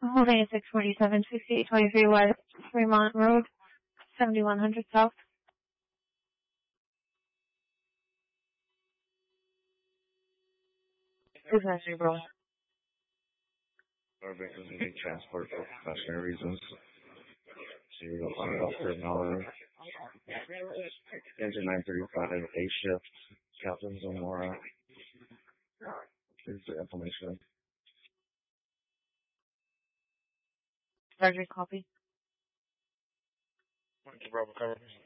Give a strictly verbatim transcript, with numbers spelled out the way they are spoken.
Holding at six forty-seven, sixty-eight twenty-three West Fremont Road, seventy-one hundred South. Exactly, bro. Our victims need transport for precautionary reasons. So you go on about for an hour. Engine nine thirty-five, A shift, Captain Zamora. Here's the information. Roger, copy. Bravo, cover.